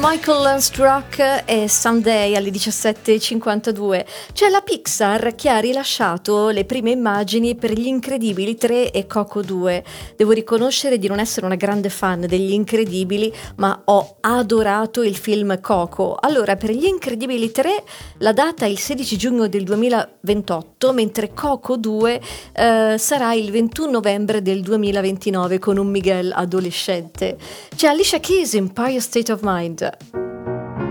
Michael Landstruck e Someday alle 17:52. C'è la Pixar che ha rilasciato le prime immagini per Gli Incredibili 3 e Coco 2. Devo riconoscere di non essere una grande fan degli Incredibili, ma ho adorato il film Coco. Allora, per Gli Incredibili 3 la data è il 16 giugno del 2028, mentre Coco 2 sarà il 21 novembre del 2029 con un Miguel adolescente. C'è Alicia Keys, Empire State of Mind.